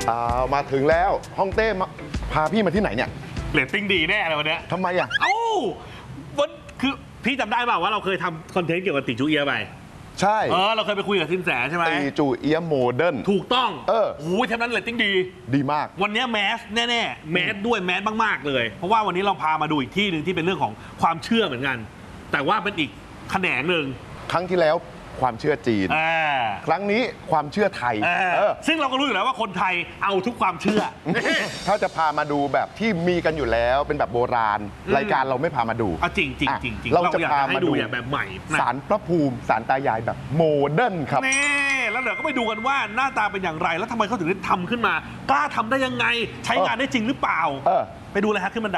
มาถึงแล้วฮ่องเต้พาพี่มาที่ไหนเนี่ยเรตติ้งดีแน่เลยวันนี้ทำไมอ่ะวันคือพี่จำได้เปล่าว่าเราเคยทำคอนเทนต์เกี่ยวกับติจูเอียไปใช่เราเคยไปคุยกับสินแสใช่ไหมติจูเอียโมเดิร์นถูกต้องโอ้โหเทปนั้นเรตติ้งดีมากวันนี้แมสแน่ๆแมสด้วยแมสมากๆเลยเพราะว่าวันนี้เราพามาดูอีกที่หนึ่งที่เป็นเรื่องของความเชื่อเหมือนกันแต่ว่าเป็นอีกแขนงหนึ่งครั้งที่แล้วความเชื่อจีนครั้งนี้ความเชื่อไทยซึ่งเราก็รู้อยู่แล้วว่าคนไทยเอาทุกความเชื่อถ้าจะพามาดูแบบที่มีกันอยู่แล้วเป็นแบบโบราณรายการเราไม่พามาดูจริงเราจะพามาดูแบบใหม่ศาลพระภูมิศาลตายายแบบโมเดิร์นครับนี่แล้วเดี๋ยวก็ไปดูกันว่าหน้าตาเป็นอย่างไรแล้วทำไมเขาถึงได้ทำขึ้นมากล้าทำได้ยังไงใช้งานได้จริงหรือเปล่าไปดูเลยฮะขึ้นบันได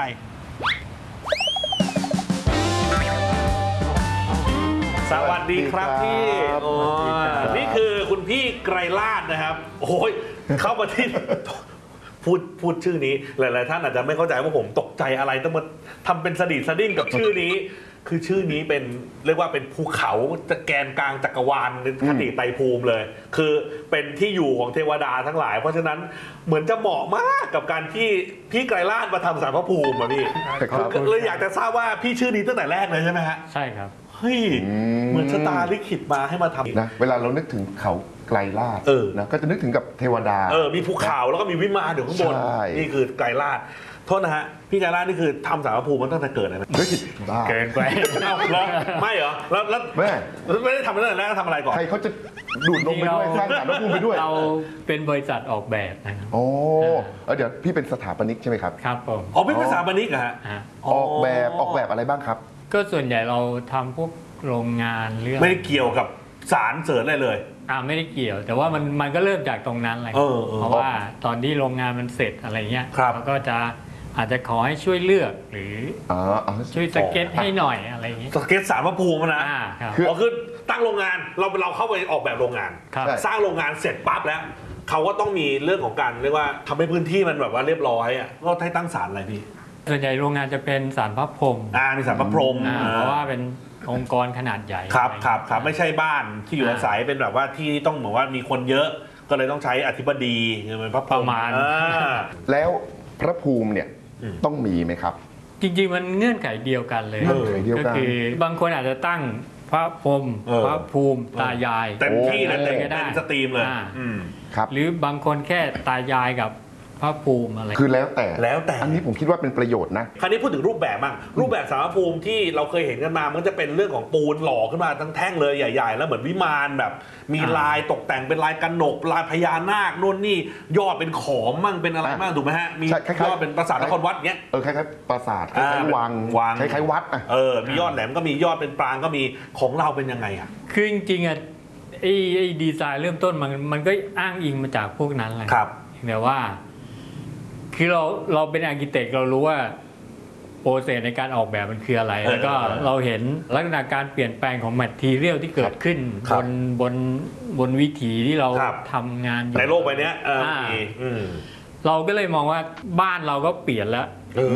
สวัสดีครับพี่นี่คือคุณพี่ไกรลาศนะครับโอ้ยเข้ามาที่พูดชื่อนี้หลายๆท่านอาจจะไม่เข้าใจว่าผมตกใจอะไรต้องมาทำเป็นสดิ้งกับชื่อนี้คือชื่อนี้เป็นเรียกว่าเป็นภูเขาแกนกลางจักรวาลคติไตรภูมิเลยคือเป็นที่อยู่ของเทวดาทั้งหลายเพราะฉะนั้นเหมือนจะเหมาะมากกับการที่พี่ไกรลาศมาทำศาลพระภูมิพี่เลยอยากจะทราบว่าพี่ชื่อนี้ตั้งแต่แรกเลยใช่ไหมฮะใช่ครับเฮ้ยเหมือนชะตาลิขิตมาให้มาทำนะเวลาเรานึกถึงเขาไกรลาศนะก็จะนึกถึงกับเทวดามีภูเขาแล้วก็มีวิมานอยู่ข้างบนนี่คือไกรลาศโทษนะฮะพี่ไกรลาศนี่คือทำศาลพระภูมิมันตั้งแต่เกิดเลยไหมเกินไปไม่เหรอแล้วไม่ได้ทำตั้งแต่แรกทำอะไรก่อนใครเขาจะดูดนมไปด้วยสร้างศาลพระภูมิไปด้วยเราเป็นบริษัทออกแบบนะครับโอ้เดี๋ยวพี่เป็นสถาปนิกใช่ไหมครับครับผมพี่เป็นสถาปนิกเหรอฮะออกแบบอะไรบ้างครับก็ส่วนใหญ่เราทำพวกโรงงานเรื่องไม่ได้เกี่ยวกับสารเสริญอะไรเลยไม่ได้เกี่ยวแต่ว่ามันก็เริ่มจากตรงนั้นเลยเพราะว่าตอนที่โรงงานมันเสร็จอะไรเงี้ยเราก็จะอาจจะขอให้ช่วยเลือกหรือช่วยสเก็ตให้หน่อยอะไรอย่างงี้สเก็ตศาลพระภูมินะคือตั้งโรงงานเราเข้าไปออกแบบโรงงานสร้างโรงงานเสร็จปั๊บแล้วเขาก็ต้องมีเรื่องของการเรียกว่าทำให้พื้นที่มันแบบว่าเรียบร้อยก็ให้ตั้งศาลอะไรพี่ส่วนใหญ่โรงงานจะเป็นศาลพระพรหมมีศาลพระพรหมเพราะว่าเป็นองค์กรขนาดใหญ่ครับไม่ใช่บ้านที่อยู่อาศัยเป็นแบบว่าที่ต้องเหมือนว่ามีคนเยอะก็เลยต้องใช้อธิบดีเป็นพระพรหมแล้วพระภูมิเนี่ยต้องมีไหมครับจริงๆมันเงื่อนไขเดียวกันเลยก็คือบางคนอาจจะตั้งพระพรหมพระภูมิตายายเต็มที่เลยก็ได้สตรีมเลยครับหรือบางคนแค่ตายายกับพระภูมิอะไรคือแล้วแต่อันนี้ผมคิดว่าเป็นประโยชน์นะคราวนี้พูดถึงรูปแบบบ้างรูปแบบศาลพระภูมิที่เราเคยเห็นกันมามันจะเป็นเรื่องของปูนหล่อขึ้นมาทั้งแท่งเลยใหญ่ๆแล้วเหมือนวิมานแบบมีลายตกแต่งเป็นลายกระหนกลายพญานาคโน่นนี่ยอดเป็นขอมมั่งเป็นอะไรมั่งถูกไหมฮะมียอดเป็นปราสาทนครวัดเงี้ยคล้ายๆปราสาทคล้ายๆวังคล้ายๆวัดมียอดแหลมก็มียอดเป็นปรางก็มีของเราเป็นยังไงอ่ะคือจริงๆไอ้ดีไซน์เริ่มต้นมันก็อ้างอิงมาจากพวกนั้นแหละครับแต่ว่าคือเราเป็นอาร์คิเทคเรารู้ว่าโปรเซสในการออกแบบมันคืออะไรแล้วก็เราเห็นลักษณะการเปลี่ยนแปลงของแมททีเรียลที่เกิดขึ้นบนวิถีที่เราทำงานอยู่ในโลกใบนี้เราก็เลยมองว่าบ้านเราก็เปลี่ยนแล้ว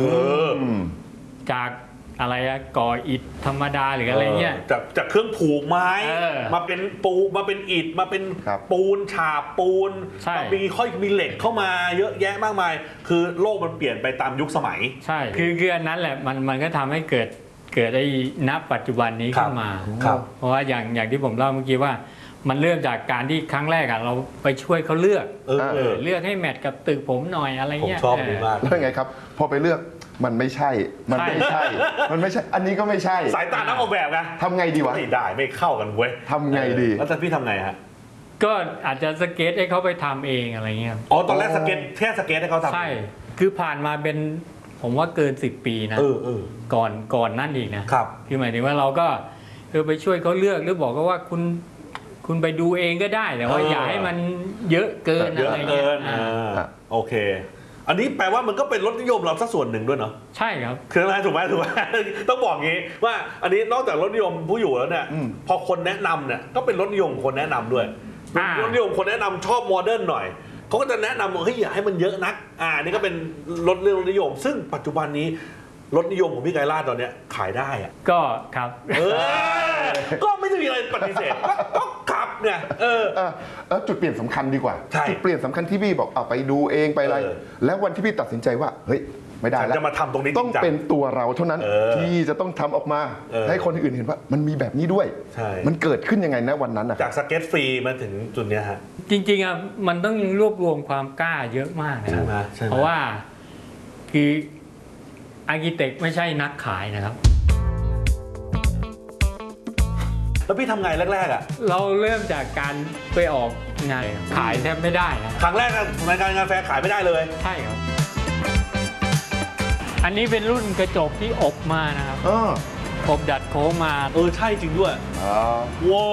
จากอะไรก่ออิฐธรรมดาหรืออะไรเงี้ยจากเครื่องผูกไม้มาเป็นมาเป็นอิฐมาเป็นปูนฉาบปูนมีเหล็กเข้ามาเยอะแยะมากมายคือโลกมันเปลี่ยนไปตามยุคสมัยใช่คืออันนั้นแหละมันก็ทำให้เกิดไอ้ณปัจจุบันนี้ขึ้นมาเพราะว่าอย่างที่ผมเล่าเมื่อกี้ว่ามันเริ่มจากการที่ครั้งแรกเราไปช่วยเขาเลือกให้แมทกับตึกผมหน่อยอะไรเงี้ยผมชอบดีมากแล้วไงครับพอไปเลือกมันไม่ใช่อันนี้ก็ไม่ใช่สายตานักออกแบบไงทำไงดีวะไม่ได้ไม่เข้ากันเว้ยทำไงดีแล้วพี่ทำไงฮะก็อาจจะสเก็ตให้เขาไปทำเองอะไรเงี้ยตอนแรกสเก็ตให้เขาทำใช่คือผ่านมาเป็นผมว่าเกิน10 ปีนะก่อนนั่นอีกนะครับคือหมายถึงว่าเราก็ไปช่วยเขาเลือกหรือบอกก็ว่าคุณไปดูเองก็ได้แต่ว่าอย่าให้มันเยอะเกินอะไรเงี้ยโอเคอันนี้แปลว่ามันก็เป็นรสนิยมเราสักส่วนหนึ่งด้วยเนาะใช่ครับคืออะไรถูกไหมต้องบอกงี้ว่าอันนี้นอกจากรสนิยมผู้อยู่แล้วเนี่ยพอคนแนะนำเนี่ยก็เป็นรสนิยมคนแนะนำด้วยรสนิยมคนแนะนำชอบโมเดิร์นหน่อยเขาก็จะแนะนำว่าเฮ้ยอย่าให้มันเยอะนักนี่ก็เป็นรสนิยมซึ่งปัจจุบันนี้รสนิยมของพี่ไกรลาศตอนนี้ขายได้ก็ครับก็ไม่ได้มีอะไรปฏิเสธก็ขับไงจุดเปลี่ยนสำคัญดีกว่าใช่จุดเปลี่ยนสำคัญที่พี่บอกเอาไปดูเองไปอะไร แล้ววันที่พี่ตัดสินใจว่าเฮ้ยไม่ได้แล้วจะมาทำตรงนี้ต้องเป็นตัวเราเท่านั้นที่จะต้องทำออกมาให้คนอื่นเห็นว่ามันมีแบบนี้ด้วยใช่มันเกิดขึ้นยังไงนะวันนั้นนะจากสเก็ตฟรีมาถึงจุดเนี้ยฮะจริงๆอ่ะมันต้องรวบรวมความกล้าเยอะมากนะใช่ไหมเพราะว่าคืออาร์คิเต็กไม่ใช่นักขายนะครับแล้วพี่ทำไงแรกๆอ่ะเราเริ่มจากการไปออกงานขายแทบไม่ได้นะครั้งแรกรายการงานแฟร์ขายไม่ได้เลยใช่ครับ อันนี้เป็นรุ่นกระจกที่อบมานะครับอบดัดโค้งมาใช่จริงด้วยว้าว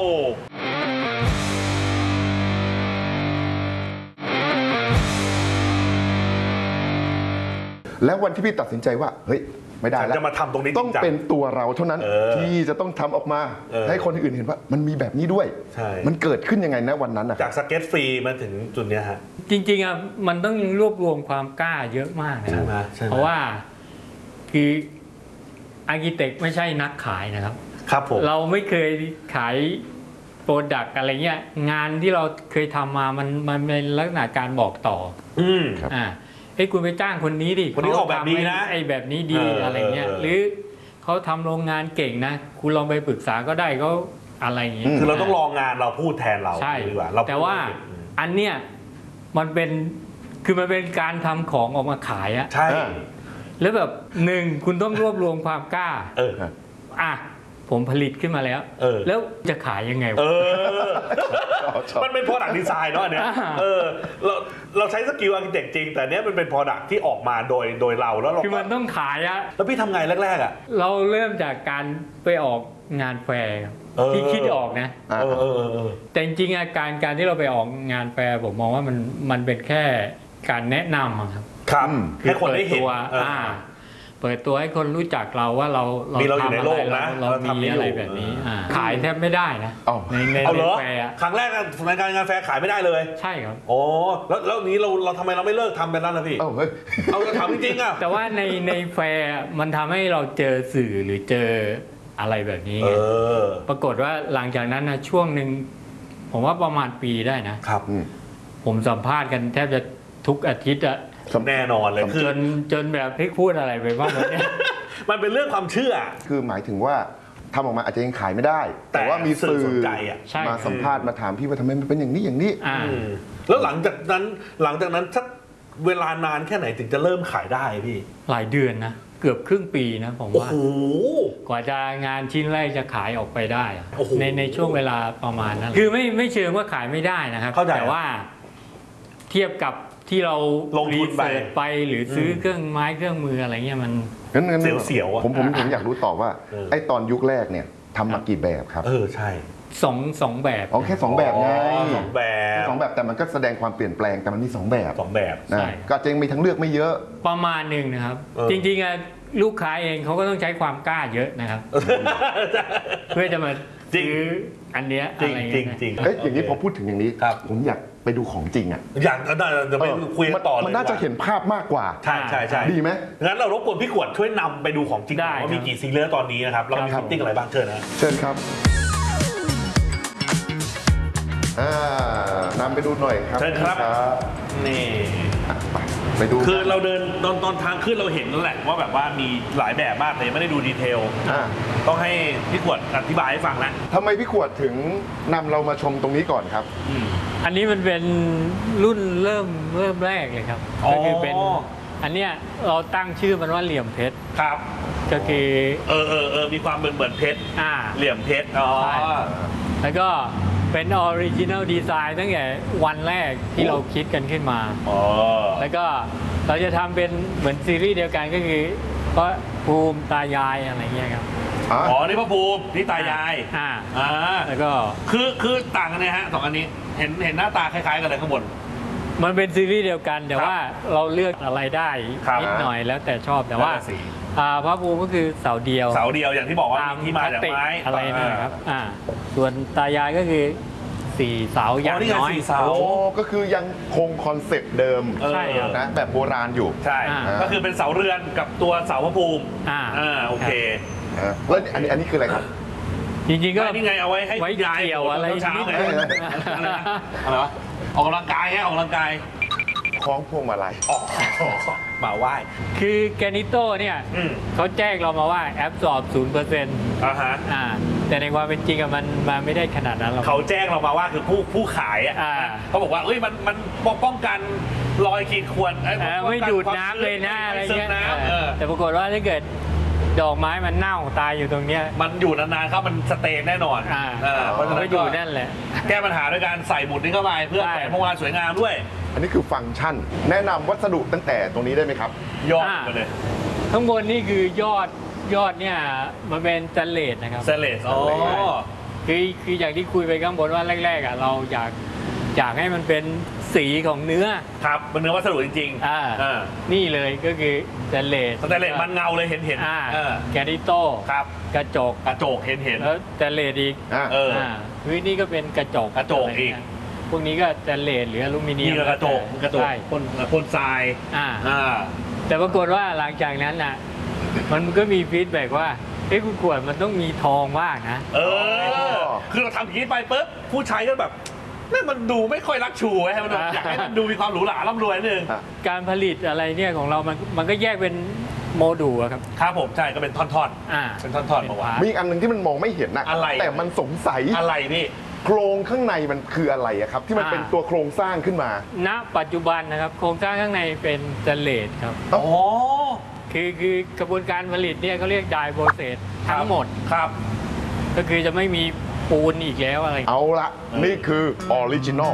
แล้ววันที่พี่ตัดสินใจว่าเฮ้ยไม่ได้แล้วจะมาทำตรงนี้ต้องเป็นตัวเราเท่านั้นที่จะต้องทำออกมาให้คนอื่นเห็นว่ามันมีแบบนี้ด้วยใช่มันเกิดขึ้นยังไงนะวันนั้นนะจากสเก็ตฟรีมาถึงจุดเนี้ยฮะจริงๆอ่ะมันต้องรวบรวมความกล้าเยอะมากนะใช่ไหมเพราะว่าคืออาร์คิเต็กไม่ใช่นักขายนะครับครับผมเราไม่เคยขายโปรดักต์อะไรเงี้ยงานที่เราเคยทำมามันเป็นลักษณะการบอกต่อครับเฮ้ยคุณไปจ้างคนนี้ดิคนนี้ออกแบบนี้นะไอ้แบบนี้ดีอะไรเงี้ยหรือเขาทำโรงงานเก่งนะคุณลองไปปรึกษาก็ได้เขาอะไรอย่างเงี้ยคือเราต้องลองงานเราพูดแทนเราใช่ดีกว่าเราแต่ว่าอันเนี้ยมันเป็นคือมันเป็นการทำของออกมาขายอะใช่แล้วแบบหนึ่งคุณต้องรวบรวมความกล้า อ่ะผมผลิตขึ้นมาแล้วแล้วจะขายยังไงวะมันเป็น product design เนาะอันเนี้ยเราใช้สกิลอาร์คิเต็กจริงแต่เนี้ยมันเป็น product ที่ออกมาโดยเราแล้วเราคือมันต้องขายอะแล้วพี่ทำไงแรกๆอ่ะเราเริ่มจากการไปออกงานแฟร์ครับที่คิดออกนะ แต่จริงๆอาการที่เราไปออกงานแฟร์ผมมองว่ามันเป็นแค่การแนะนำอะครับครับให้คนได้เห็นเปิดตัวให้คนรู้จักเราว่าเรามีเราอยู่ในโลกนะเรามีอะไรแบบนี้ขายแทบไม่ได้นะในเอาเหรอแฟร์ครั้งแรกรายการงานแฟร์ขายไม่ได้เลยใช่ครับโอ้แล้วนี้เราทำไมเราไม่เลิกทำเป็นนั้นนะพี่ เอาจะทำจริงๆอ่ะแต่ว่าในแฟร์มันทำให้เราเจอสื่อหรือเจออะไรแบบนี้ไงปรากฏว่าหลังจากนั้นนะช่วงหนึ่งผมว่าประมาณปีได้นะครับผมสัมภาษณ์กันแทบจะทุกอาทิตย์อะแน่นอนเลยคือจนแบบพี่พูดอะไรไปบ้างแบบเนี้ยมันเป็นเรื่องความเชื่อคือหมายถึงว่าทำออกมาอาจจะยังขายไม่ได้แต่แต่ว่ามีสื่อสนใจอ่ะมาสัมภาษณ์มาถามพี่ว่าทำไมมันเป็นอย่างนี้อย่างนี้แล้วหลังจากนั้นสักเวลานานแค่ไหนถึงจะเริ่มขายได้พี่หลายเดือนนะเกือบครึ่งปีนะผมโอ้ว่าโหกว่าจะงานชิ้นแรกจะขายออกไปได้อะโอ้โหในช่วงเวลาประมาณนั้นคือไม่เชิงว่าขายไม่ได้นะครับเข้าใจแต่ว่าเทียบกับที่เราลงทุนไปรีเสิร์ชไปหรือซื้อเครื่องไม้เครื่องมืออะไรเงี้ยมันงั้นเสียวๆอะผมอยากรู้ต่อว่าไอ้ตอนยุคแรกเนี่ยทำมากี่แบบครับใช่สองแบบอ๋อแค่ 2 แบบไงสองแบบสองแบบแต่มันก็แสดงความเปลี่ยนแปลงแต่มันมี 2 แบบสองแบบนะใช่ก็จะยังมีทั้งเลือกไม่เยอะประมาณหนึ่งนะครับ จริงๆอะลูกค้าเองเขาก็ต้องใช้ความกล้าเยอะนะครับ เพื่อจะมาซื้ออันเนี้ยจริงอะไรจริเงี้งยจริงเอ้ยอย่างนี้พอพูดถึงอย่างนี้ครับผมอยากไปดูของจริงอ่ะอย่างนั้นจะไปคุยกันต่อเลยมันน่าจะเห็นภาพมากกว่าใช่ดีไหมงั้นเรารบกวนพี่ขวดช่วยนำไปดูของจริงหน่อยได้ว่ามีกี่ซีเรียลตอนนี้นะครับเรามีครับฟิตติ้งอะไรบ้างเชิญนะเชิญครับนำไปดูหน่อยครับเชิญครับ นี่อ่ะไปดูคือเราเดินตอนทางขึ้นเราเห็นแล้วแหละว่าแบบว่ามีหลายแบบมากเลยไม่ได้ดูดีเทลอ่ะต้องให้พี่ขวดอธิบายให้ฟังนะทำไมพี่ขวดถึงนำเรามาชมตรงนี้ก่อนครับอันนี้มันเป็นรุ่นเริ่มแรกเลยครับอ๋อก็คือเป็นอันเนี้ยเราตั้งชื่อมันว่าเหลี่ยมเพชรครับก็คือมีความเหมือนเพชรอ่าเหลี่ยมเพชรอ๋อใช่ แล้วก็เป็นออริจินัลดีไซน์ตั้งแต่วันแรกที่เราคิดกันขึ้นมาอ๋อแล้วก็เราจะทำเป็นเหมือนซีรีส์เดียวกันก็คือพระภูมิตายายอะไรเงี้ยครับอ๋อนี่พระภูมินี่ตายายแล้วก็คือต่างกันเนี่ยฮะสองอันนี้เห็นหน้าตาคล้ายๆกันเลยข้างบนมันเป็นซีรีส์เดียวกันแต่ว่าเราเลือกอะไรได้ครับนิดหน่อยแล้วแต่ชอบแต่ว่าแล้วแต่สีพระภูมิก็คือเสาเดียวเสาเดียวอย่างที่บอกว่ามีที่มาจากไม้อะไรนะครับส่วนตายายก็คือ4เสาอย่างนี่ไงน้อย 4 เสาโอ้ก็คือยังคงคอนเซ็ปต์เดิมใช่ครับนะแบบโบราณอยู่ใช่ ก็คือเป็นเสาเรือนกับตัวเสาพระภูมิโอเคแล้วอันนี้คืออะไรครับจริงๆก็นี่ไงเอาไว้ให้ไว้ยายเกี่ยวอะไรเช้านิดไงนึงอะไรวะออกกำลังกายฮะออกกำลังกายคล้องพวงมาลัยอ๋อมาไหว้คือแกนิโตเนี่ยอืมเขาแจ้งเรามาว่าแอปสอบ 0% อ่าฮะแต่ในความเป็นจริงอะมันไม่ได้ขนาดนั้นหรอกเขาแจ้งเรามาว่าคือผู้ขายอ่ะอ่าเขาบอกว่าเอ้ยมันป้องกันรอยขีดข่วนป้องกันไม่ดูดน้ำเลยนะความอะไรซึมเงี้ยน้ำแต่ปรากฏว่าถ้าเกิดดอกไม้มันเน่าตายอยู่ตรงเนี้ยมันอยู่นานๆครับมันสเตนแน่นอน เพราะฉะนั้นก็อยู่นั่นแหละแก้ปัญหาด้วยการใส่หมุดนี้เข้าไปเพื่อใช่แขวนพวงมาลัยสวยงามด้วยอันนี้คือฟังก์ชัน แนะนำวัสดุตั้งแต่ตรงนี้ได้ไหมครับยอดไปเลยข้างบนนี่คือยอดเนี่ยมันเป็นสแตนเลสนะครับเซเลสอ๋อคืออย่างที่คุยไปข้างบนว่าแรกๆอ่ะเราอยากให้มันเป็นสีของเนื้อครับมันเนื้อวัสดุจริงอ่าอ่านี่เลยก็คือสแตนเลสสแตนเลสมันเงาเลยเห็นแกนิโตครับกระจกกระจกเห็นแล้วสแตนเลสอีกเออนี่ก็เป็นกระจกกระจกอีกะไรเงี้ยพวกนี้ก็สแตนเลสหรืออลูมิเนียนี่มก็กระจกใช่พ่นทรายอ่าอ่าแต่ปรากฏว่าหลังจากนั้นน่ะมันก็มีฟีดแบ็กว่าคุณขวดมันต้องมีทองบ้างนะเออ คือเราทำอย่างนี้ไปปุ๊บผู้ใช้ก็แบบนี่มันดูไม่ค่อยรักชูไว้ให้มันแบบอยากให้มันดูมีความหรูหราร่ำรวยนิดนึงการผลิตอะไรเนี่ยของเรามันก็แยกเป็นโมดูลอะครับครับผมใช่ก็เป็นท่อนอ่าๆเป็นท่อนๆมาว่ามีอีกอันหนึ่งที่มันมองไม่เห็นนะอะไรแต่มันสงสัยอะไรพี่โครงข้างในมันคืออะไรอะครับ ที่มันเป็นตัวโครงสร้างขึ้นมาณปัจจุบันนะครับโครงสร้างข้างในเป็นสแตนเลสครับอ๋อคือกระบวนการผลิตเนี่ยเขาเรียกไดโปรเซสทั้งหมดครับก็คือจะไม่มีปูนอีกแล้วอะไรเอาละนี่คือออริจินอล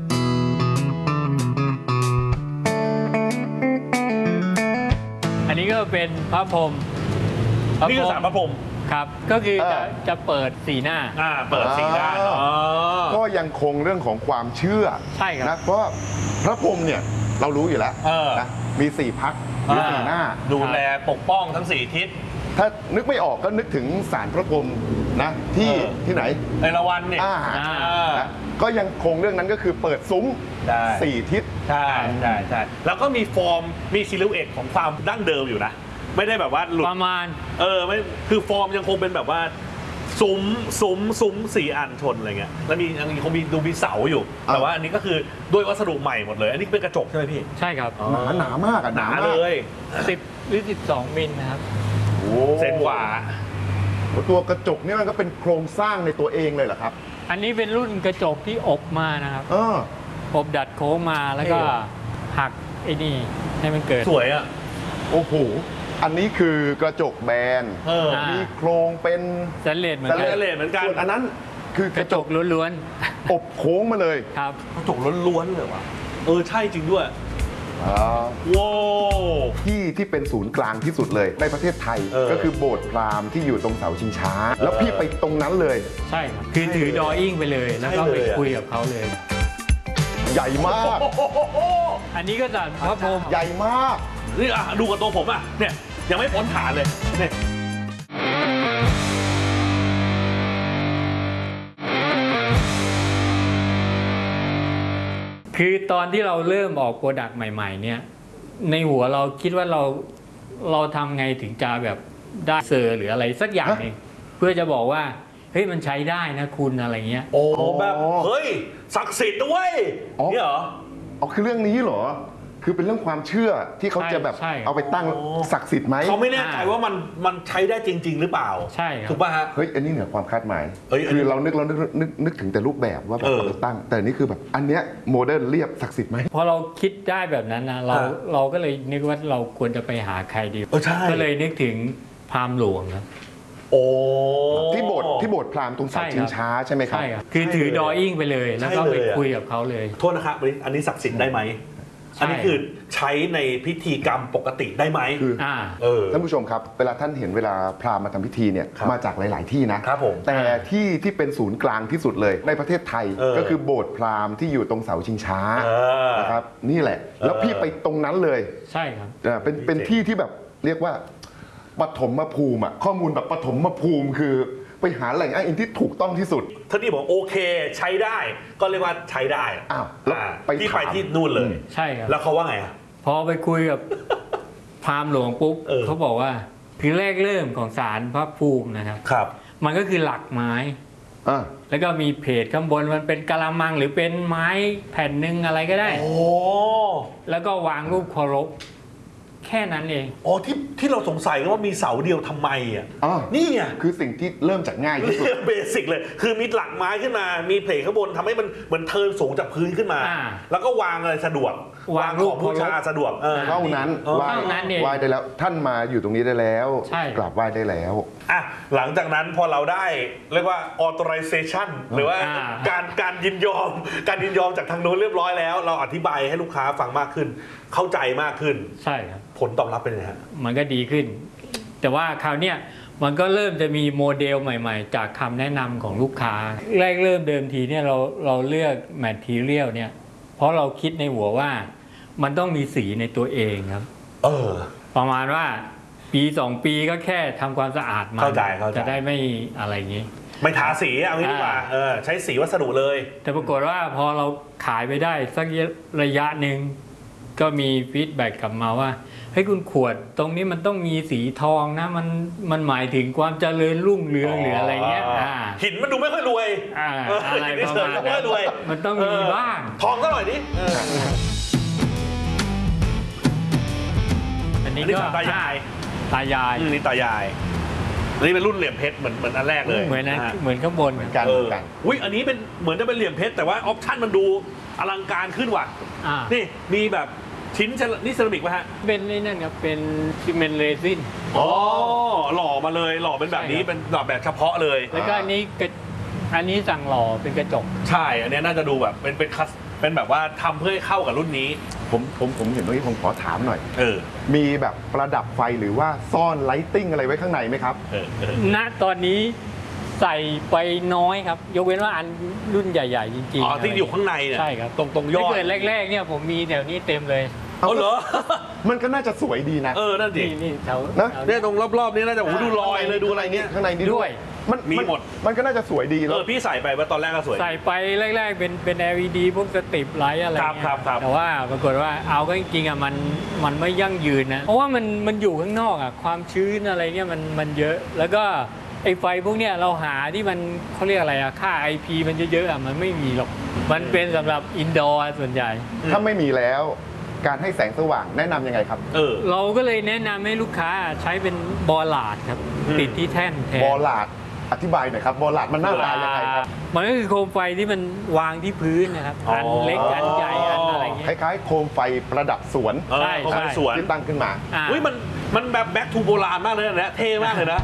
อันนี้ก็เป็นพระพรหมนี่คือสารพระพรหมครับ ก็คือจะเปิดสีหน้าเปิดสีด้านอ๋อก็ยังคงเรื่องของความเชื่อใช่ครับนะเพราะว่าพระพรหมเนี่ยเรารู้อยู่แล้วเออนะมี4พักมี4หน้าดูแลปกป้องทั้ง4ทิศถ้านึกไม่ออกก็นึกถึงศาลพระพรหมนะที่เออที่ไหนในละวันเนี่ยนะก็ยังคงเรื่องนั้นก็คือเปิดซุ้มได้ 4 ทิศใช่แล้วก็มีฟอร์มมีซิลูเอตของความดั้งเดิมอยู่นะ ไม่ได้แบบว่าหลุดประมาณไม่คือฟอร์มยังคงเป็นแบบว่าซุ้ม4 อันชนอะไรเงี้ยแล้วยังคงมีเสาอยู่ แต่ว่าอันนี้ก็คือด้วยวัสดุใหม่หมดเลย อันนี้เป็นกระจกใช่ไหมพี่ใช่ครับหนามากอะหนามาเลกย 10 หรือ 12 มิลนะครับโอ้เซนกว่าตัวกระจกนี่มันก็เป็นโครงสร้างในตัวเองเลยเหรอครับอันนี้เป็นรุ่นกระจกที่อบมานะครับ อบดัดโค้งมาแล้วก็เท่อะหักไอ้นี่ให้มันเกิดสวยอ่ะโอ้โห อันนี้คือกระจกแบน มีโครงเป็นสแตนเลสเหมือนสกัแตนนเลสเหมือนกันส่วนอันนั้นคือก กระระจจกกล้วนอบโค้งมาเลยๆครับกระจกล้วนๆเลยว่ะใช่จริงด้วย ว้าวที่เป็นศูนย์กลางที่สุดเลยในประเทศไทย ก็คือโบสถ์พราหมณ์ที่อยู่ตรงเสาชิงช้า แล้วพี่ไปตรงนั้นเลยใช่ครับคือถือดออิ่งไปเลย แล้วก็ไปคุยกับเขาเลยใหญ่มากอันนี้ก็จะพระพรหมใหญ่มากนี่ดูกับตัวผมอ่ะเนี่ยยังไม่พ้นฐานเลยเนี่ยคือตอนที่เราเริ่มออกโปรดักต์ใหม่ ๆ เนี่ย ในหัวเราคิดว่าเราทำไงถึงจะแบบได้เซอร์หรืออะไรสักอย่างหนึ่งเพื่อจะบอกว่าเฮ้ยมันใช้ได้นะคุณอะไรเงี้ยโอ้แบบเฮ้ยศักดิ์สิทธิ์ด้วยอ๋อนี่เหรออ๋อคือเรื่องนี้เหรอ คือเป็นเรื่องความเชื่อที่เขาจะแบบใช่เอาไปตั้งศักดิ์สิทธิ์ไหมเขาไม่แน่ใจว่ามันใช้ได้จริง ๆ หรือเปล่าใช่ครับถูกป่ะฮะเฮ้ยอันนี้เหนือความคาดหมายเฮ้ยอันนี้คือเรานึกถึงแต่รูปแบบว่าแบบเอาไปตั้ง แต่นี่คือแบบอันเนี้ยโมเดิร์นเรียบศักดิ์สิทธิ์ไหมพอเราคิดได้แบบนั้นนะเราก็เลยนึกว่าเราควรจะไปหาใครดีใช่ก็เลยนึกถึงพราหมณ์หลวงครับโอ้ที่โบสถ์พราหมณ์ตรงเสาชิงช้าใช่ไหมครับใช่ครับคือถือดออิ่งไปเลย แล้วก็ไปคุยกับเขาเลยโทษนะครับอันนี้ศักดิ์สิทธิ์ได้ไหมใช่อันนี้คือใช้ในพิธีกรรมปกติได้ไหมคือ ท่านผู้ชมครับเวลาท่านเห็นเวลาพราหมณ์มาทำพิธีเนี่ยครับมาจากหลาย ๆ ที่นะครับผมแต่ที่เป็นศูนย์กลางที่สุดเลยในประเทศไทยก็คือโบสถ์พราหมณ์ที่อยู่ตรงเสาชิงช้านะครับนี่แหละ แล้วพี่ไปตรงนั้นเลยใช่ครับเป็นที่ที่แบบเรียกว่าปฐมภูมิอะข้อมูลแบบปฐมภูมิคือไปหาแหล่งอ้างอิงที่ถูกต้องที่สุดท่านนี่บอกโอเคใช้ได้ ก็เรียกว่าใช้ได้อ้าวแล้วไปที่ถามไปที่นู่นเลยใช่ครับแล้วเขาว่าไงอ่ะพอไปคุยกับ พราหมณ์หลวงปุ๊บเออเขาบอกว่าคือแรกเริ่มของศาลพระภูมินะครับครับมันก็คือหลักไม้อ่าแล้วก็มีเพจข้างบนมันเป็นกะละมังหรือเป็นไม้แผ่นหนึ่งอะไรก็ได้โอ้แล้วก็วางรูปเคารพแค่นั้นเองโอ้ที่เราสงสัยกันว่ามีเสาเดียวทำไมอ่ะอ่านี่ไงคือสิ่งที่เริ่มจากง่ายที่สุดเรื่องเบสิกเลย คือมีหลักไม้ขึ้นมา มีเพลทข้างบนทำให้มันเหมือนเทิร์นสูงจากพื้นขึ้นมาอ่าแล้วก็วางอะไรสะดวกวางรูปของบูชาสะดวกเท่านั้นออไหว้เท่านั้นเองไหว้ได้แล้วท่านมาอยู่ตรงนี้ได้แล้วใช่กราบไหว้ได้แล้วอ่ะหลังจากนั้นพอเราได้เรียกว่า authorization หรือว่าอ่าการยินยอมจากทางโน้นเรียบร้อยแล้ว เราอธิบายให้ลูกค้าฟังมากขึ้น เข้าใจมากขึ้นใช่ครับผลตอบรับเป็นยังไงฮะมันก็ดีขึ้น แต่ว่าคราวเนี้ยมันก็เริ่มจะมีโมเดลใหม่ๆ จากคำแนะนำของลูกค้าแรกเริ่มเดิมทีเนี่ยเราเลือกแมททีเรียลเนี่ยเพราะเราคิดในหัวว่ามันต้องมีสีในตัวเองครับเออประมาณว่าปี2 ปีก็แค่ทำความสะอาดมันเข้าใจจะได้ไม่อะไรอย่างนี้ไม่ทาสีเอางี้ดีกว่าใช้สีวัสดุเลยแต่ปรากฏว่าพอเราขายไปได้สักระยะหนึ่งก็มีฟีดแบ็กกลับมาว่าเฮ้ยคุณขวดตรงนี้มันต้องมีสีทองนะมันหมายถึงความเจริญรุ่งเรืองหรืออะไรเงี้ยหินมันดูไม่ค่อยรวยอะไรหินประเฉยๆไม่ค่มาณนั้อยนรวยมันต้องมีบ้างทองก็หน่อยดิอันนี้อันนี้ก็ตายายตายายนี่ตายายอันนี้เป็นรุ่นเหลี่ยมเพชรเหมือนอันแรกเลยเหมือนนะฮะเหมือนข้างบนเหมือนกันเอเหมืออนกันอุ้ยอันนี้เป็นเหมือนจะเป็นเหลี่ยมเพชรแต่ว่าออปชั่นมันดูอลังการขึ้นว่ะอ่านี่มีแบบชิ้นนี่เซรามิกป่ะฮะเป็นนี่นั่นครับเป็นซีเมนต์เรซินอ๋อหล่อมาเลยหล่อเป็นแบบนี้ใช่ครับเป็นหล่อแบบเฉพาะเลยแล้วก็อันนี้สั่งหล่อเป็นกระจกใช่อันนี้น่าจะดูแบบเป็นแบบว่าทำเพื่อให้เข้ากับรุ่นนี้ผมเห็นตรงนี้ผมขอถามหน่อยเออมีแบบประดับไฟหรือว่าซ่อนไลติ้งอะไรไว้ข้างในไหมครับเออณตอนนี้ใส่ไปน้อยครับ ยกเว้นว่าอันรุ่นใหญ่ๆจริงๆอ๋อที่อยู่ข้างในเนี่ยใช่ครับตรงยอถ้าดเกิดแรกๆเนี่ยผมมีแถวนี้เต็มเลยเอาเหรอมันก็น่าจะสวยดีนะเออนั่นดินี่แถวนะแถวเนี่ยตรงรอบๆนี้น่าจะโอ้โหดูรอยเลยดูอะไรเนี่ยข้างในนี้ด้วยมีหมดมันก็น่าจะสวยดีเอแล้วอพี่ใส่ไปว่าตอนแรกก็สวยใส่ไปแรกๆเป็น LED พวกสตริปไลท์อะไรครับเงี้ยครับแต่ว่าปรากฏว่าเอาก็จริงๆอ่ะมันไม่ยั่งยืนนะ เพราะว่ามันอยู่ข้างนอกอ่ะความชื้นอะไรเงี้ยมันเยอะ แล้วก็ไอ้ไฟพวกเนี้ยเราหาที่มันเขาเรียกอะไรอ่ะค่า IP มันเยอะๆอ่ะมันไม่มีหรอก มันเป็นสำหรับอินดอร์ส่วนใหญ่ถ้าไม่มีแล้ว การให้แสงสว่างแนะนำยังไงครับเออเราก็เลยแนะนำให้ลูกค้าใช้เป็นบอลลาร์ดครับอืมติดที่แท่นแทนบอลลาดอธิบายหน่อยครับ บอลลาดมันหน้าตายังไงครับมันก็คือโคมไฟที่มันวางที่พื้นนะครับอ๋ออัอันเล็กอันใหญ่อันอะไรคเงี้ยล้ายๆ โคมไฟประดับสวนเออใช่เขาใช่เป็นสวนที่ตั้งขึ้นมาอ่าอุ้ยมันแบบแบ็คทูโบราณมากเลยนะเท่มากเลยนะ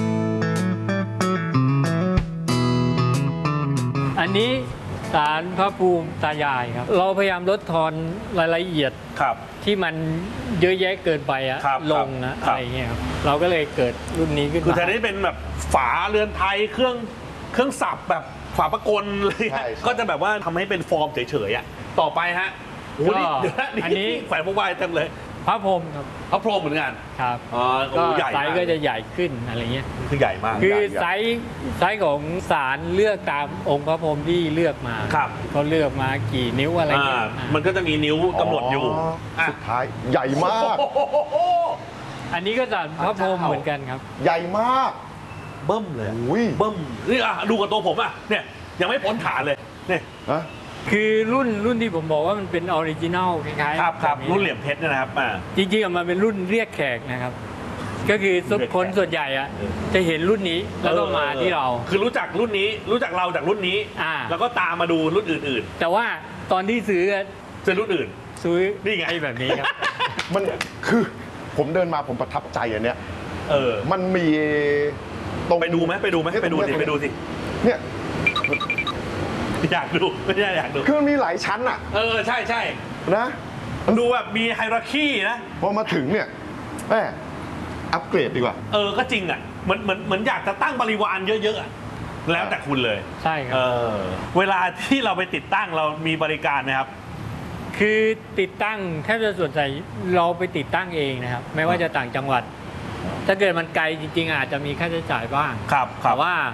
อันนี้ศาลพระภูมิตายายครับ เราพยายามลดทอนรายละเอียดครับที่มันเยอะแยะเกินไปอะครับลงนะครัอะบไรเงี้ยครับเราก็เลยเกิดรุ่นนี้ขึ้นคือมาแทนที่เป็นแบบฝาเรือนไทยเครื่องสับแบบฝาประกลเลยใช่ใช่ก็จะแบบว่าทำให้เป็นฟอร์มเฉยๆอ่ะต่อไปฮะโอ้โหนี่เดี๋ยวนะอันนี้แขวนพวกไว้เต็มเลยพระพรหมครับพระพรหมเหมือนกันครับอ๋อโอ้ก็ใหญ่ไซมากส์ก็จะใหญ่ขึ้นอะไรเงี้ยคือใหญ่มากคือใหญ่ไซส์ของศาลเลือกตามองค์พระพรหมที่เลือกมาครับเขาเลือกมากี่นิ้วอะไรอ่าเงี้ยมันก็จะมีนิ้วกำหนดอยู่ะสุดท้ายใหญ่มากโอ้โหอันนี้ก็ศาลพระพรหมเหมือนกันครับใหญ่มากเบิ้มเลยอะอุ้ยเบิ้มนี่อ่ะดูกับตัวผมอ่ะเนี่ยยังไม่พ้นฐานเลยเนี่ยฮะคือรุ่นที่ผมบอกว่ามันเป็นออริจินัลคล้ายๆครับแบบนี้รุ่นเหลี่ยมเพชรเนยนะครับอ่าจริงๆอะมันเป็นรุ่นเรียกแขกนะครับ ก็คือเรียกแขกคนส่วนใหญ่อะจะเห็นรุ่นนี้แล้วก็มาที่เราคือรู้จักรุ่นนี้รู้จักเราจากรุ่นนี้อ่าแล้วก็ตามมาดูรุ่นอื่นแต่ว่าตอนที่ซื้อๆเจอรุ่นอื่นซื้อนี่ไงอ้แบบนี้ครับมันคือผมเดินมาผมประทับใจอันเนี้ยเออมันมีตรงไปดูไหมไปดูไหมไปดูสิไปดูสิเนี่ยอยากดูไม่ใช่อยากดูคือมันมีหลายชั้นอะเออใช่ใช่นะดูแบบมีไฮรัคีนะพอมาถึงเนี่ยแหมอัปเกรดดีกว่าเออก็จริงอ่ะเหมือนอยากจะตั้งบริวารเยอะๆอะแล้วแต่คุณเลยใช่ครัเอบ อเวลาที่เราไปติดตั้งเรามีบริการนะครับคือติดตั้งแทบจะส่วนใหญ่เราไปติดตั้งเองนะครับ ไม่ว่าจะต่างจังหวัด ถ้าเกิดมันไกลจริงๆอาจจะมีค่าใช้จ่ายบ้างครับครัแต่บว่า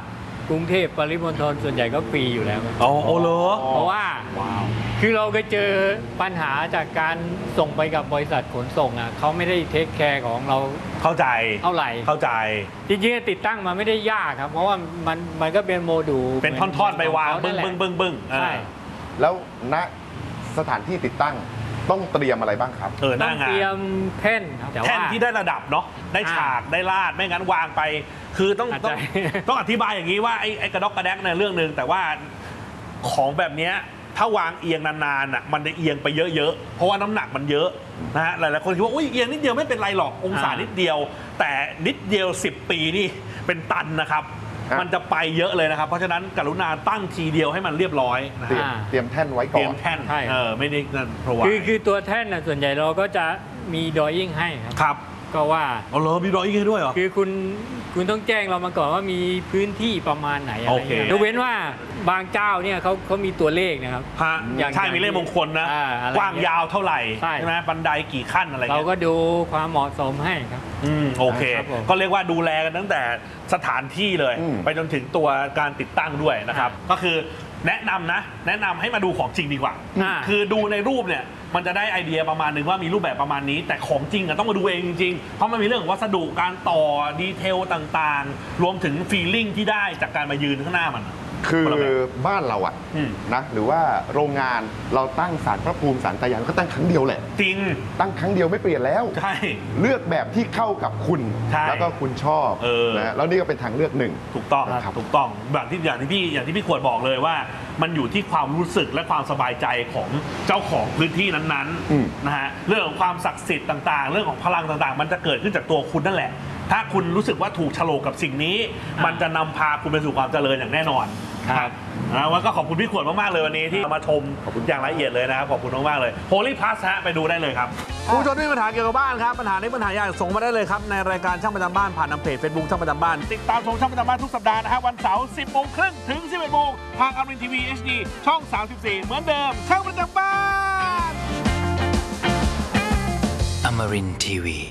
กรุงเทพปริมณฑลส่วนใหญ่ก็ฟรีอยู่แล้วอ๋อโอ้เหรอเพราะว่าว้าวคือเราเคยเจอปัญหาจากการส่งไปกับบริษัทขนส่งอ่ะเขาไม่ได้เทคแคร์ของเราเข้าใจเท่าไหร่เข้าใจจริงๆติดตั้งมาไม่ได้ยากครับ เพราะว่ามันก็เป็นโมดูลเป็นท่อนๆไปวางของบึ้เขางนั่นแหละบึ้งใช่แล้วณสถานที่ติดตั้งต้องเตรียมอะไรบ้างครับหต้น้าองงาเตรียนมแท่นครับแต่แท่นว่าที่ได้ระดับเนาะได้ฉากได้ลาดไม่งั้นวางไป คือต้องอาจต้จะองต้องอธิบายอย่างนี้ว่าไอ้กระดอกกระแดกในยเรื่องหนึ่งแต่ว่าของแบบเนี้ยถ้าวางเอียงนานๆอ่ะมันจะเอียงไปเยอะๆเพราะว่าน้ำหนักมันเยอะนะฮะหลายๆคนคิดว่าอุ้ยเอียงนิดเดียวไม่เป็นไรหรอกองศานิดเดียว แต่นิดเดียว10 ปีนี่เป็นตันนะครับ มันจะไปเยอะเลยนะครับ เพราะฉะนั้นกรุณาตั้งทีเดียวให้มันเรียบร้อยนะเตรียฮะมเตรียมแท่นไว้เตก่รีอยมนแท่นใช่ไม่ได้นั่นเพราะว่าคือตัวแท่นน่ะส่วนใหญ่เราก็จะมีดอยิ่งให้ครับครับก็ว่าเอาเหรอมีรอยอีกให้ด้วยเหรอคือคุณต้องแจ้งเรามาก่อนว่ามีพื้นที่ประมาณไหนอะไรโอเคเงี้ยยกเว้นว่าบางเจ้าเนี่ยเขามีตัวเลขนะครับฮะอย่างใช่มีเลขมงคลนะอะไรกว้างยาวเท่าไหร่ใช่ไหมบันไดกี่ขั้นอะไรเราเงี้ยก็ดูความเหมาะสมให้ครับโอเคครับผมก็เรียกว่าดูแลกันตั้งแต่สถานที่เลยอืมไปจนถึงตัวการติดตั้งด้วยนะครับ ก็คือแนะนำให้มาดูของจริงดีกว่า คือดูในรูปเนี่ยมันจะได้ไอเดียประมาณนึงว่ามีรูปแบบประมาณนี้ แต่ของจริงอะต้องมาดูเองจริงๆเพราะมันมีเรื่องของวัสดุการต่อดีเทลต่างๆ รวมถึงฟีลลิ่งที่ได้จากการมายืนข้างหน้ามันคือคนละแบบบ้านเราอะอืมนะหรือว่าโรงงานเราตั้งศาลพระภูมิศาลตายายก็ตั้งครั้งเดียวแหละจริงตั้งครั้งเดียวไม่เปลี่ยนแล้วใช่เลือกแบบที่เข้ากับคุณใช่แล้วก็คุณชอบเออนะแล้วนี่ก็เป็นทางเลือกหนึ่งถูกต้องครับถูกต้องอย่างที่พี่ขวดบอกเลยว่า มันอยู่ที่ความรู้สึกและความสบายใจของเจ้าของพื้นที่นั้นอืมๆนะฮะเรื่องของความศักดิ์สิทธิ์ต่างๆ เรื่องของพลังต่างๆ มันจะเกิดขึ้นจากตัวคุณนั่นแหละ ถ้าคุณรู้สึกว่าถูกโฉลกกับสิ่งนี้ มันจะนำพาคุณไปสู่ความเจริญอย่างแน่นอนครับวันก็ขอบคุณพี่ขวดมากๆเลยวันนี้ที่มาชมอย่างละเอียดเลยนะครับขอบคุณมากๆเลย Holy Plus ฮะไปดูได้เลยครับคุณผู้ชมที่มีปัญหาเกี่ยวกับบ้านครับปัญหาในปัญหาอยากส่งมาได้เลยครับในรายการช่างประจำบ้านผ่านทางเพจ Facebook ช่างประจำบ้านติดตามชมช่างประจำบ้านทุกสัปดาห์นะฮะวันเสาร์ 10 โมงครึ่งถึง 11 โมงทางอมรินทร์ทีวี HD ช่อง 34 เหมือนเดิมช่างประจำบ้าน Amarin Tiwi.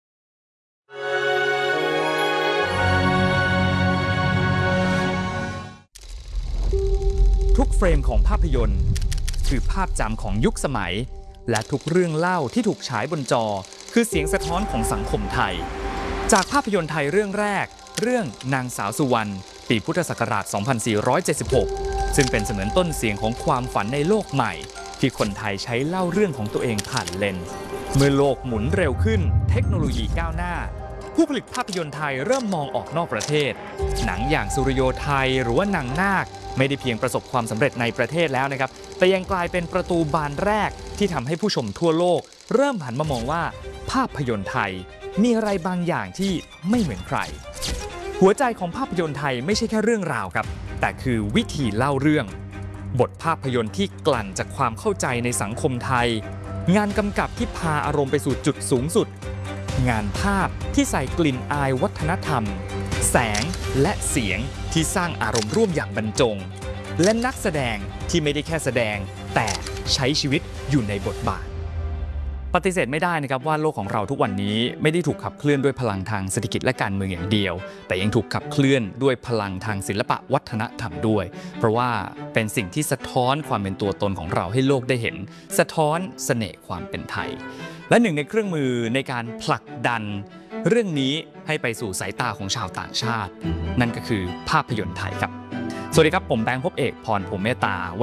ทุกเฟรมของภาพยนตร์คือภาพจำของยุคสมัย และทุกเรื่องเล่าที่ถูกฉายบนจอ คือเสียงสะท้อนของสังคมไทย จากภาพยนตร์ไทยเรื่องแรก เรื่องนางสาวสุวรรณปีพุทธศักราช 2476 ซึ่งเป็นเสมือนต้นเสียงของความฝันในโลกใหม่ ที่คนไทยใช้เล่าเรื่องของตัวเองผ่านเลนส์เมื่อโลกหมุนเร็วขึ้น เทคโนโลยีก้าวหน้า ผู้ผลิตภาพยนตร์ไทยเริ่มมองออกนอกประเทศ หนังอย่างสุริโยไทยหรือว่านางนาคไม่ได้เพียงประสบความสำเร็จในประเทศแล้วนะครับ แต่ยังกลายเป็นประตูบานแรกที่ทำให้ผู้ชมทั่วโลก เริ่มหันมามองว่าภาพยนตร์ไทยมีอะไรบางอย่างที่ไม่เหมือนใคร หัวใจของภาพยนตร์ไทยไม่ใช่แค่เรื่องราวครับ แต่คือวิธีเล่าเรื่อง บทภาพยนตร์ที่กลั่นจากความเข้าใจในสังคมไทย งานกำกับที่พาอารมณ์ไปสู่จุดสูงสุด งานภาพที่ใส่กลิ่นอายวัฒนธรรม แสงและเสียงที่สร้างอารมณ์ร่วมอย่างบรรจง และนักแสดงที่ไม่ได้แค่แสดง แต่ใช้ชีวิตอยู่ในบทบาท ปฏิเสธไม่ได้นะครับว่าโลกของเราทุกวันนี้ไม่ได้ถูกขับเคลื่อนด้วยพลังทางเศรษฐกิจและการเมืองอย่างเดียว แต่ยังถูกขับเคลื่อนด้วยพลังทางศิลปะวัฒนธรรมด้วย เพราะว่าเป็นสิ่งที่สะท้อนความเป็นตัวตนของเราให้โลกได้เห็น สะท้อนเสน่ห์ความเป็นไทย และหนึ่งในเครื่องมือในการผลักดัน เรื่องนี้ให้ไปสู่สายตาของชาวต่างชาติ นั่นก็คือภาพยนตร์ไทยครับสวัสดีครับผมแบงค์พบเอกพรพรหมเมตตา